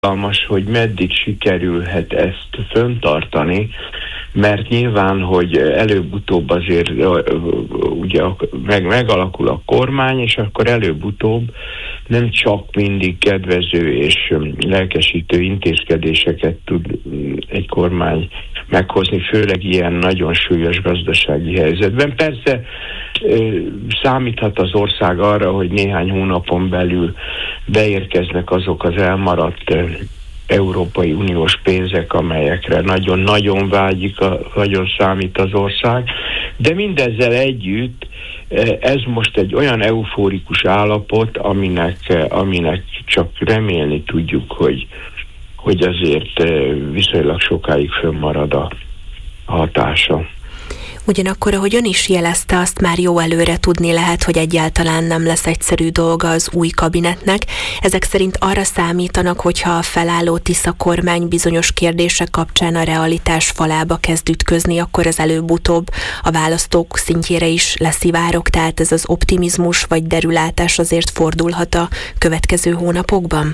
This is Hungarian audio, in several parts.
hogy meddig sikerülhet ezt fenntartani, mert nyilván, hogy előbb-utóbb azért ugye megalakul a kormány, és akkor előbb-utóbb nem csak mindig kedvező és lelkesítő intézkedéseket tud egy kormány meghozni, főleg ilyen nagyon súlyos gazdasági helyzetben. Persze számíthat az ország arra, hogy néhány hónapon belül beérkeznek azok az elmaradt Európai Uniós pénzek, amelyekre nagyon-nagyon vágyik, nagyon számít az ország, de mindezzel együtt ez most egy olyan eufórikus állapot, aminek csak remélni tudjuk, hogy azért viszonylag sokáig fönnmarad a hatása. Ugyanakkor, ahogy ön is jelezte, azt már jó előre tudni lehet, hogy egyáltalán nem lesz egyszerű dolga az új kabinetnek. Ezek szerint arra számítanak, hogyha a felálló Tisza kormány bizonyos kérdések kapcsán a realitás falába kezd ütközni, akkor ez előbb-utóbb a választók szintjére is leszivárog, tehát ez az optimizmus vagy derülátás azért fordulhat a következő hónapokban?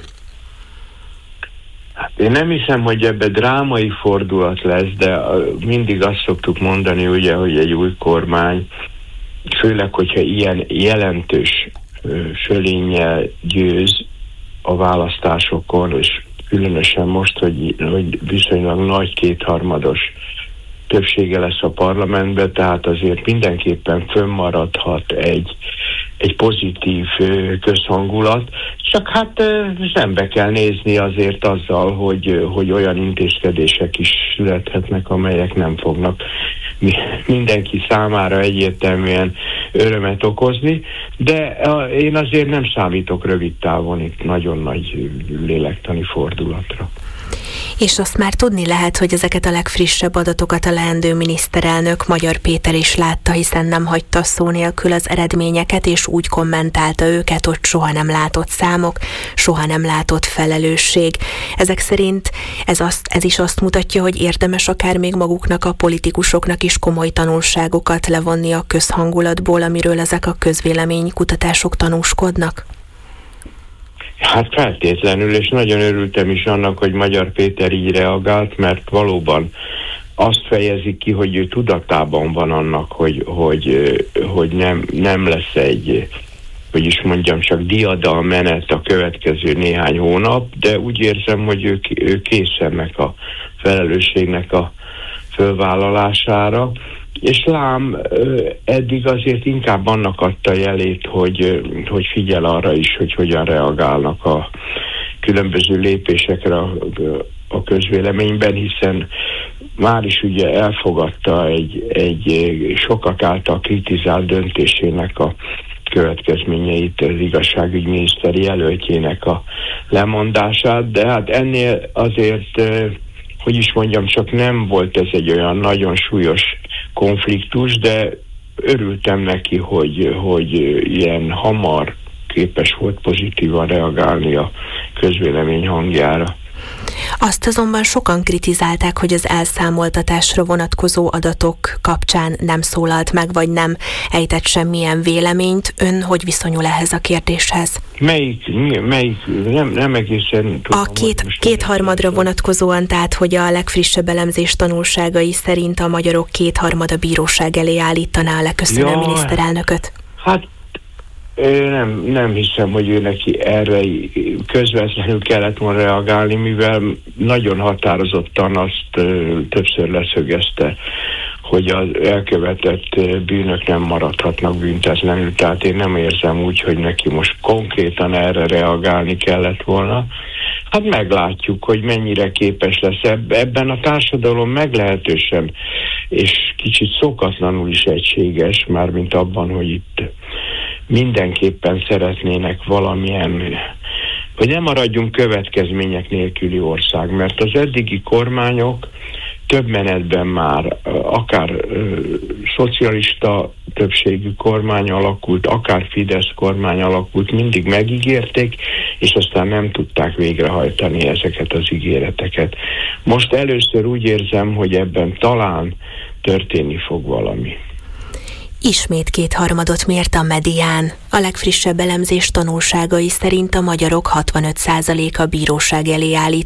Én nem hiszem, hogy ebbe drámai fordulat lesz, de mindig azt szoktuk mondani, ugye, hogy egy új kormány, főleg, hogyha ilyen jelentős fölénnyel győz a választásokon, és különösen most, hogy viszonylag nagy kétharmados többsége lesz a parlamentben, tehát azért mindenképpen fönnmaradhat egy pozitív közhangulat, csak hát szembe kell nézni azért azzal, hogy olyan intézkedések is születhetnek, amelyek nem fognak mindenki számára egyértelműen örömet okozni, de én azért nem számítok rövid távon itt nagyon nagy lélektani fordulatra. És azt már tudni lehet, hogy ezeket a legfrissebb adatokat a leendő miniszterelnök, Magyar Péter is látta, hiszen nem hagyta szó nélkül az eredményeket, és úgy kommentálta őket, hogy soha nem látott számok, soha nem látott felelősség. Ezek szerint ez is azt mutatja, hogy érdemes akár még maguknak, a politikusoknak is komoly tanulságokat levonni a közhangulatból, amiről ezek a közvéleménykutatások tanúskodnak? Hát feltétlenül, és nagyon örültem is annak, hogy Magyar Péter így reagált, mert valóban azt fejezi ki, hogy ő tudatában van annak, hogy nem lesz egy, hogy is mondjam, csak diadalmenet a következő néhány hónap, de úgy érzem, hogy ő kész ennek a felelősségnek a fölvállalására. És lám, eddig azért inkább annak adta jelét, hogy figyel arra is, hogy hogyan reagálnak a különböző lépésekre a közvéleményben, hiszen már is ugye elfogadta egy sokak által kritizált döntésének a következményeit, az igazságügyminiszteri jelöltjének a lemondását, de hát ennél azért, hogy is mondjam, csak nem volt ez egy olyan nagyon súlyos konfliktus, de örültem neki, hogy ilyen hamar képes volt pozitívan reagálni a közvélemény hangjára. Azt azonban sokan kritizálták, hogy az elszámoltatásra vonatkozó adatok kapcsán nem szólalt meg, vagy nem ejtett semmilyen véleményt. Ön hogy viszonyul ehhez a kérdéshez? Melyik? Nem egészen tudom. A kétharmadra vonatkozóan, tehát hogy a legfrissebb elemzés tanulságai szerint a magyarok kétharmada bíróság elé állítaná a leköszönő miniszterelnököt. Hát nem hiszem, hogy ő neki erre közvetlenül kellett volna reagálni, mivel nagyon határozottan azt többször leszögezte, hogy az elkövetett bűnök nem maradhatnak büntetlenül. Tehát én nem érzem úgy, hogy neki most konkrétan erre reagálni kellett volna. Hát meglátjuk, hogy mennyire képes lesz ebben a társadalom meglehetősen, és kicsit szokatlanul is egységes, mármint abban, hogy itt mindenképpen szeretnének valamilyen, hogy nem maradjunk következmények nélküli ország, mert az eddigi kormányok több menetben már akár szocialista többségű kormány alakult, akár Fidesz kormány alakult, mindig megígérték, és aztán nem tudták végrehajtani ezeket az ígéreteket. Most először úgy érzem, hogy ebben talán történni fog valami. Ismét 2/3 mért a medián. A legfrissebb elemzés tanulságai szerint a magyarok 65%-a bíróság elé állít